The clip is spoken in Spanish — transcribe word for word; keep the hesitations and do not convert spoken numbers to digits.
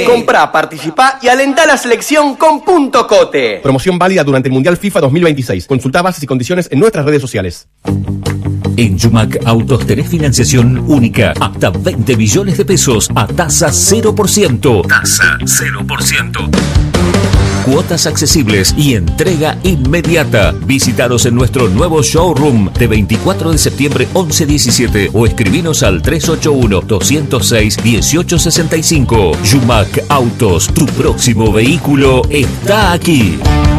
Comprá, participá y alentá la selección con Punto Cote. Promoción válida durante el Mundial FIFA dos mil veintiséis. Consultá bases y condiciones en nuestras redes sociales. En Yumac Autos tenés financiación única, hasta veinte millones de pesos a tasa cero por ciento. Tasa cero por ciento. Cuotas accesibles y entrega inmediata. Visítanos en nuestro nuevo showroom de veinticuatro de septiembre once diecisiete o escribinos al tres ocho uno, dos cero seis, uno ocho seis cinco. Yumac Autos, tu próximo vehículo está aquí.